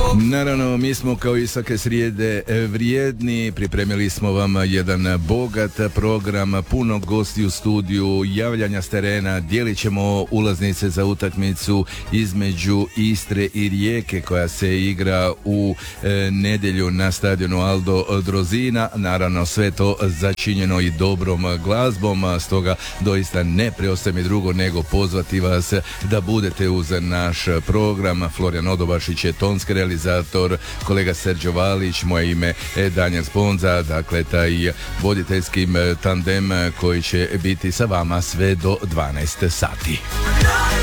Naravno, mi smo kao i svake srijede vrijedni, pripremili smo vam jedan bogat program, puno gosti u studiju, javljanja s terena, dijelit ćemo ulaznice za utakmicu između Istre i Rijeke koja se igra u nedjelju na stadionu Aldo Drozina, naravno sve to začinjeno i dobrom glazbom, stoga doista ne preostaje mi drugo nego pozvati vas da budete uz naš program. Florijan Odobašić je tonski realizator, kolega Serđo Valić, moje ime je Danijel Sponza, dakle taj voditeljski tandem koji će biti sa vama sve do 12 sati.